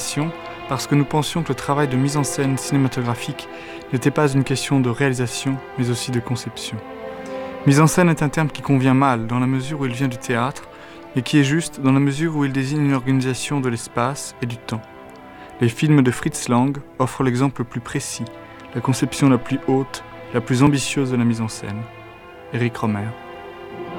l'opposition parce que nous pensions que le travail de mise en scène cinématographique n'était pas une question de réalisation, mais aussi de conception. Mise en scène est un terme qui convient mal dans la mesure où il vient du théâtre, mais qui est juste dans la mesure où il désigne une organisation de l'espace et du temps. Les films de Fritz Lang offrent l'exemple le plus précis, la conception la plus haute, la plus ambitieuse de la mise en scène. Éric Rohmer.